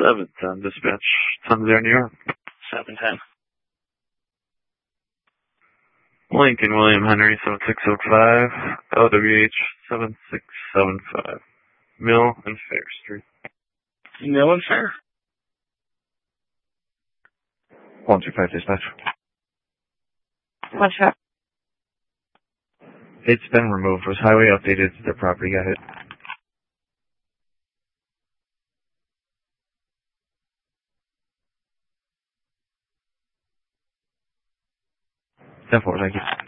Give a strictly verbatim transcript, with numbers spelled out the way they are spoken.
seven ten, dispatch, ten zero New York. seven ten. Lincoln William Henry, seven six zero five, L W H seven six seven five, Mill and Fair Street. Mill and Fair. one two five, dispatch. One shot. It's been removed. Was highway updated? The property got hit. ten four, thank you.